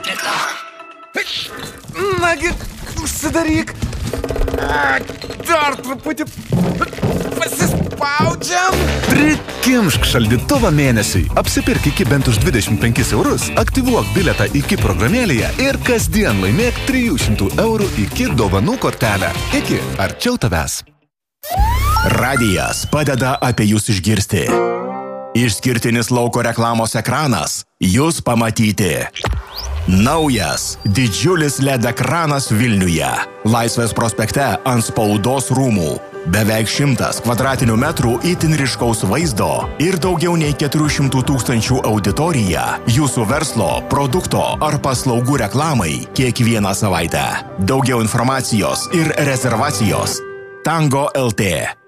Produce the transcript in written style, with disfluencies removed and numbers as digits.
Reklama. Nagi, užsidaryk. Dar truputį pasispaudžiam. Prikimšk šaldytuvą mėnesiui. Apsipirk iki bent už 25 eurus, aktyvuok bilietą iki programėlėje ir kasdien laimėk 300 eurų iki dovanų kortelę. Iki arčiau tavęs. Radijas padeda apie jūs išgirsti. Išskirtinis lauko reklamos ekranas. Jūs pamatyti. Naujas, didžiulis LED ekranas Vilniuje. Laisvės prospekte ant Spaudos rūmų. Beveik 100 kvadratinių metrų itin ryškaus vaizdo ir daugiau nei 400 000 auditorija jūsų verslo, produkto ar paslaugų reklamai kiekvieną savaitę. Daugiau informacijos ir rezervacijos Tango LT.